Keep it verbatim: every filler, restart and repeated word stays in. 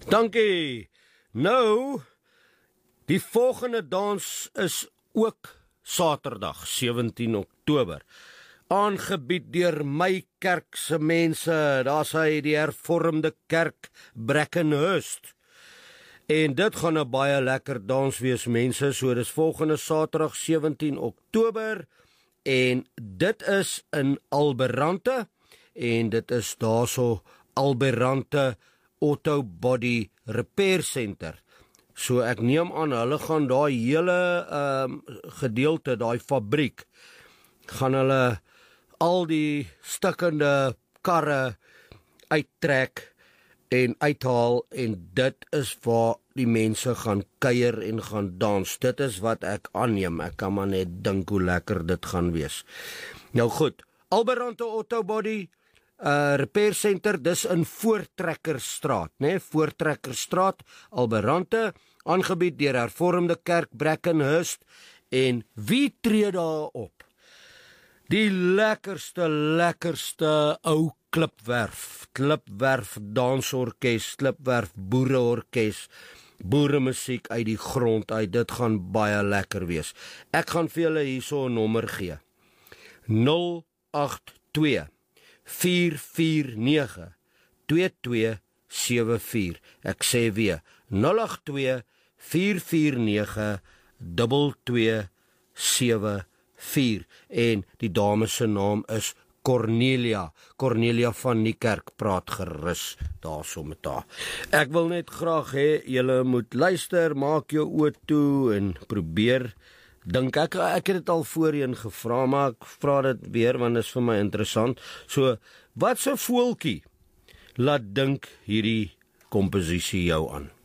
Dankie. Nou, die volgende dans is ook Saterdag, sewentien Oktober. Aangebied deur my kerk se mense, daar's hy die hervormde kerk Brackenhurst. En dit gaan 'n baie lekker dans wees mense, so dis volgende Saterdag sewentien Oktober en dit is in Alberante en dit is daarso Alberante Auto Body Repair Center. So ek neem aan hulle gaan daai hele um, gedeelte, daai fabriek, gaan hulle al die stukkende karre uittrek en uithaal en dit is waar die mense gaan kuier en gaan dans. Dit is wat ek aanneem. Ek kan maar net dink hoe lekker dit gaan wees. Nou goed, Alberante Auto Body uh, Repair Center, dis in Voortrekkerstraat, né? Voortrekkerstraat, Alberante, aangebied deur hervormde kerk Brackenhurst en wie tree daar op? Die lekkerste, lekkerste ou Klipwerf, Klipwerf dansorkes, Klipwerf boereorkes, boeremusiek uit die grond uit, dit gaan baie lekker wees. Ek gaan vir julle hierso 'n nommer gee. nul agt twee vier vier nege twee twee sewe vier. Ek sê weer, nul agt twee vier vier nege twee twee sewe vier en die dame se naam is Cornelia, Cornelia van die kerk, praat gerus daarso met haar. Ek wil net graag hê julle moet luister, maak jou oë toe en probeer dink. Ek ek het dit al voorheen gevra, maar ek vra dit weer want dit is vir my interessant. So, wat se voeltjie laat dink hierdie komposisie jou aan?